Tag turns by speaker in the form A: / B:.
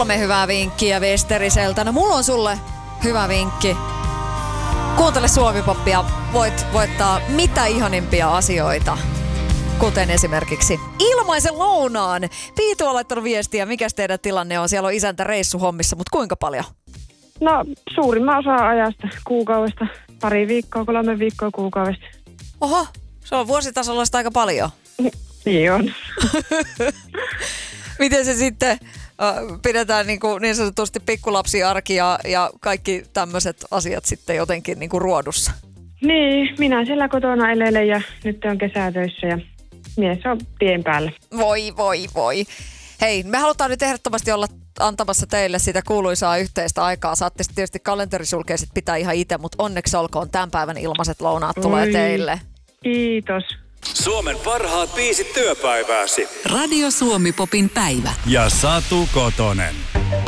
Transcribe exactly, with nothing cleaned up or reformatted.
A: Kolme hyvää vinkkiä Westeriseltä. No mulla on sulle hyvä vinkki. Kuuntele Suomi-poppia. Voit voittaa mitä ihanimpia asioita. Kuten esimerkiksi ilmaisen lounaan. Piitu on laittanut viestiä, mikä teidän tilanne on. Siellä on isäntä reissuhommissa, mutta kuinka paljon?
B: No suurimman osa ajasta kuukaudesta. Pari viikkoa, kolme viikkoa kuukaudesta.
A: Oho, se on vuositasolla sitä aika paljon.
B: Niin on.
A: Miten se sitten äh, pidetään niin, kuin, niin sanotusti pikkulapsiarki ja, ja kaikki tämmöiset asiat sitten jotenkin niin kuin ruodussa?
B: Niin, minä siellä kotona elelen ja nyt on kesätöissä ja mies on tien päällä.
A: Voi, voi, voi. Hei, me halutaan nyt ehdottomasti olla antamassa teille sitä kuuluisaa yhteistä aikaa. Saatte tietysti kalenterisulkeiset pitää ihan itse, mutta onneksi olkoon tämän päivän ilmaiset lounaat tulee
B: Oi,
A: teille.
B: Kiitos.
C: Suomen parhaat biisit työpäivääsi.
D: Radio Suomi Popin päivä.
C: Ja Satu Kotonen.